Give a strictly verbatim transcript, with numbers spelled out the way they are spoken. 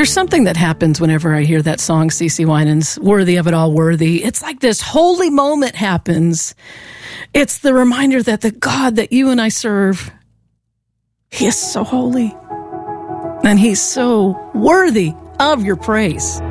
There's something that happens whenever I hear that song, CeCe Winans, Worthy of It All, Worthy. It's like this holy moment happens. It's the reminder that the God that you and I serve, He is so holy. And He's so worthy of your praise.